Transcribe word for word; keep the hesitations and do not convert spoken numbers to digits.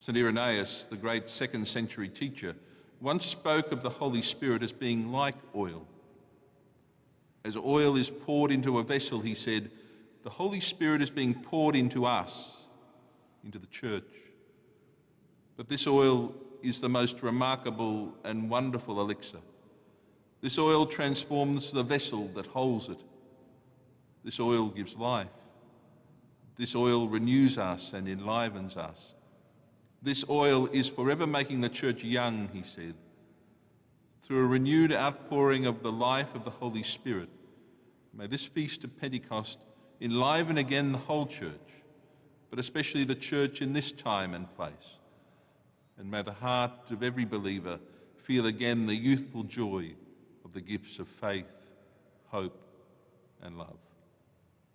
Saint Irenaeus, the great second century teacher, once spoke of the Holy Spirit as being like oil. As oil is poured into a vessel, he said, the Holy Spirit is being poured into us, into the church. But this oil is the most remarkable and wonderful elixir. This oil transforms the vessel that holds it. This oil gives life. This oil renews us and enlivens us. This oil is forever making the church young, he said. Through a renewed outpouring of the life of the Holy Spirit, may this feast of Pentecost enliven again the whole church, but especially the church in this time and place. And may the heart of every believer feel again the youthful joy of the gifts of faith, hope, and love.